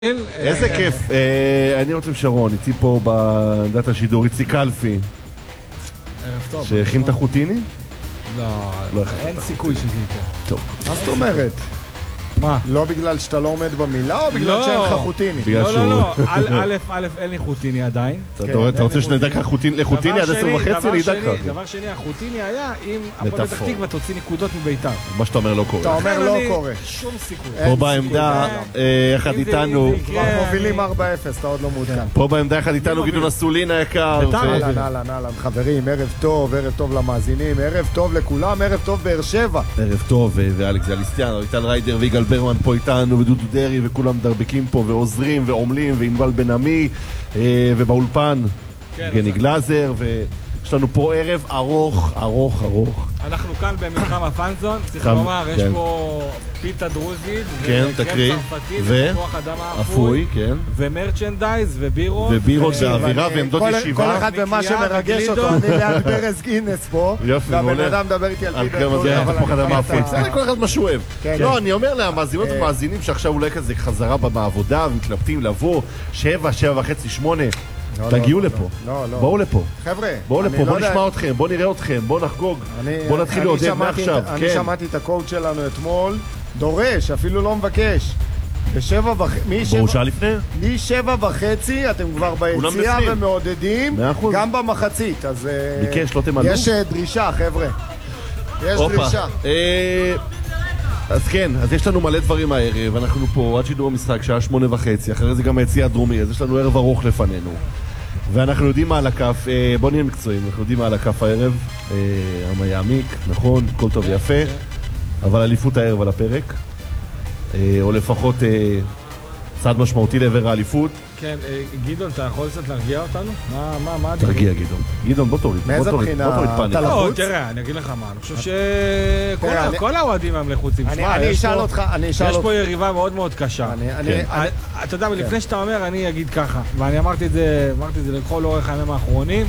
איזה כיף. אני רוצה שרון, איתי פה בדת השידור, איציק קלפי שהכין את החוטיני? לא, אין סיכוי שזה יקרה. טוב. מה זאת אומרת? מה? לא בגלל שאתה לא עומד במילה או בגלל שאין לך חוטיני? לא, א', אין לי חוטיני עדיין. אתה רוצה שנדע ככה לחוטיני עד 10:30? דבר שני, החוטיני היה אם הפועל פתח תקווה תוציא נקודות מביתר. מה שאתה אומר לא קורה. אתה אומר לא קורה. שום סיכוי. פה בעמדה יחד איתנו, כבר מובילים 4-0, אתה עוד לא מעודכן. פה בעמדה יחד איתנו גדעון אסולין היקר. אהלן, חברים, ערב טוב למאזינים, ערב טוב לכולם, ערב טוב באר שבע. ערב טוב, ואלכס זליסטיאן, איתן ריידר ויגאל ברמן פה איתנו, ודודו דרי, וכולם מדרבקים פה, ועוזרים, ועומלים, וענבל בן עמי, ובאולפן, גני גלזר, ויש לנו פה ערב ארוך. אנחנו כאן במלחם הפנזון, צריך לומר, יש פה פיתה דרוזית, וקרם צרפתית, וכוח אדם אפוי, ומרצ'נדייז, ובירות. ובירות ואווירה ועמדות ישיבה. כל אחד ומה שמרגש אותו, אני ליד ברז גינס פה, והבן אדם מדבר איתי על פיתה דרוזית. זה כל אחד מה שהוא אוהב. לא, אני אומר למאזינות ומאזינים שעכשיו אולי כזה חזרה בעבודה, ומתלבטים לבוא 7, 7:30, 8. תגיעו לפה, בואו לפה, חבר'ה, בואו לפה, בואו נשמע אתכם, בואו נראה אתכם, בואו נחגוג, בואו נתחיל לעודד מעכשיו. אני שמעתי את הקוד שלנו אתמול, דורש, אפילו לא מבקש. בואו שעה לפני? מ-7:30 אתם כבר ביציאה ומעודדים, גם במחצית, אז ביקש, לא תמלאו. יש דרישה, חבר'ה, יש דרישה. אז כן, אז יש לנו מלא דברים הערב, אנחנו פה עד שידור המשחק, שעה 8:30, אחרי זה גם היציאה הדרומי, אז יש לנו ערב ארוך לפנינו. ואנחנו יודעים מה על הכף, בוא נהיה מקצועיים, אנחנו יודעים מה על הכף הערב, המה יעמיק, נכון, כל טוב ויפה, אבל אליפות הערב על הפרק, או לפחות צעד משמעותי לעבר האליפות. כן, גדעון, אתה יכול קצת להרגיע אותנו? מה תרגיע, גדעון. גדעון, בוא תוריד. מאיזה בחינה אתה לחוץ? תראה, אני אגיד לך מה, אני חושב שכל האוהדים הם לחוצים. אני אשאל אותך, יש פה יריבה מאוד מאוד קשה. אתה יודע, לפני שאתה אומר, אני אגיד ככה, ואני אמרתי את זה לכל אורך הימים האחרונים,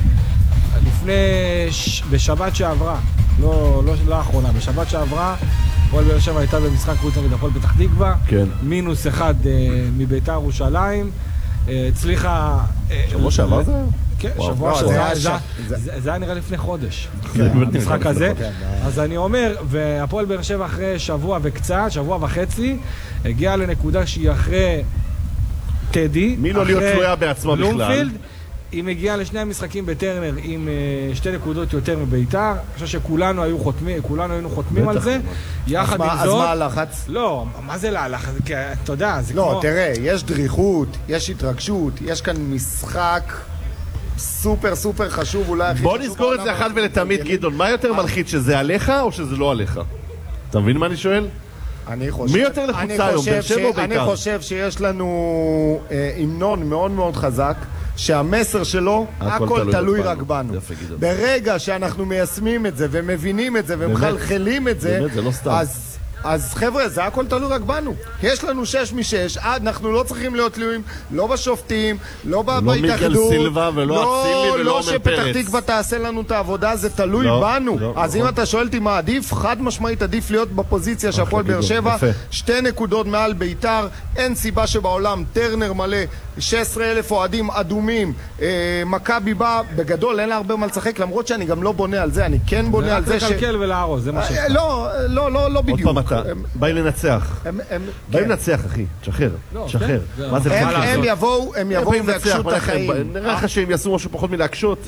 בשבת שעברה, לא לאחרונה, בשבת שעברה, הפועל באר שבע הייתה במשחק חוץ נגד הפועל פתח תקווה, -1 מביתר ירושלים, הצליחה... שבוע שעבר זה? כן, שבוע שעבר, זה היה נראה לפני חודש, המשחק הזה. אז אני אומר, והפועל באר שבע אחרי שבוע וקצת, שבוע וחצי, הגיעה לנקודה שהיא אחרי טדי, מי לא להיות תלויה בעצמה בכלל? היא מגיעה לשני המשחקים בטרנר עם 2 נקודות יותר מביתר. אני חושב שכולנו היינו חותמים על זה. יחד עם זאת... אז מה הלחץ? לא, מה זה לחץ? אתה יודע, זה כמו... לא, תראה, יש דריכות, יש התרגשות, יש כאן משחק סופר חשוב, אולי הכי חשוב. בוא נסגור את זה אחת ולתמיד, גדעון. מה יותר מלחיץ, שזה עליך או שזה לא עליך? אתה מבין מה אני שואל? מי יותר לחוצה היום, באר שבע או ביתר? אני חושב שיש לנו המנון מאוד מאוד חזק, שהמסר שלו, הכל תלוי רק בנו. ברגע שאנחנו מיישמים את זה ומבינים את זה ומחלחלים את זה, אז חבר'ה, זה הכל תלוי רק בנו. יש לנו 6 מ-6, אנחנו לא צריכים להיות תלויים, לא בשופטים, לא בהתאחדות, לא שפתח תקווה תעשה לנו את העבודה, זה תלוי בנו. אז אם אתה שואל אותי מה עדיף, חד משמעית עדיף להיות בפוזיציה של הפועל באר שבע, 2 נקודות מעל ביתר, אין סיבה שבעולם, טרנר מלא, 16,000 אוהדים אדומים, מכבי בא, בגדול אין לה הרבה מה לשחק, למרות שאני גם לא בונה על זה, אני כן בונה על זה רק לקלקל ולהרוס, זה מה שלך. לא בדיוק. באי לנצח. באי לנצח, אחי. תשחרר. הם יבואו ויקשו את החיים. נראה לך שהם יעשו משהו פחות מלהקשות.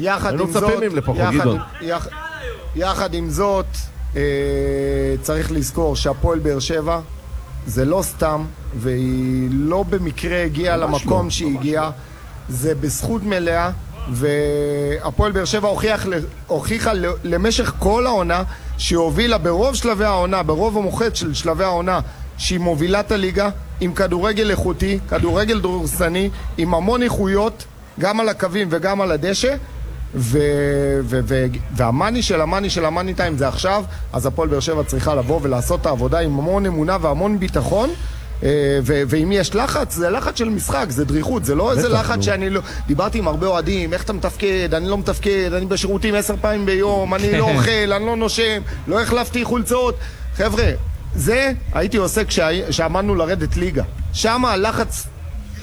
יחד עם זאת, צריך לזכור שהפועל באר שבע זה לא סתם, והיא לא במקרה הגיעה למקום שהיא הגיעה. זה בזכות מלאה, והפועל באר שבע הוכיחה למשך כל העונה שהיא הובילה ברוב שלבי העונה, ברוב המוחץ של שלבי העונה, שהיא מובילה את הליגה עם כדורגל איכותי, כדורגל דורסני, עם המון איכויות, גם על הקווים וגם על הדשא, והמאני של המאני טיים זה עכשיו. אז הפועל באר שבע צריכה לבוא ולעשות את העבודה עם המון אמונה והמון ביטחון, ואם יש לחץ, זה לחץ של משחק, זה דריכות, זה לא איזה לחץ שאני לא... דיברתי עם הרבה אוהדים, איך אתה מתפקד, אני לא מתפקד, אני בשירותים 10 פעמים ביום, אני לא אוכל, אני לא נושם, לא החלפתי חולצות. חבר'ה, זה הייתי עושה כשאמרנו לרדת ליגה. שם הלחץ